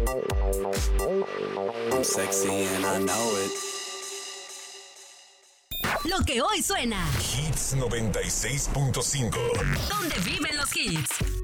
I'm sexy and I know it. Lo que hoy suena. Hits 96.5. ¿Dónde viven los hits?